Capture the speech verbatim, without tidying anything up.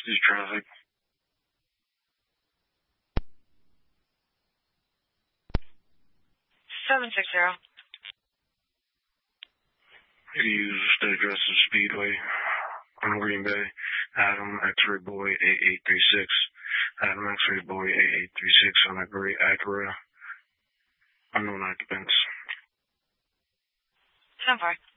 Excuse traffic. seven six zero. Use the address of Speedway on Green Bay. Adam X-Ray Boy eight eight three six. Adam X-Ray Boy eight eight three six on a gray Acura. Unknown occupants. ten four.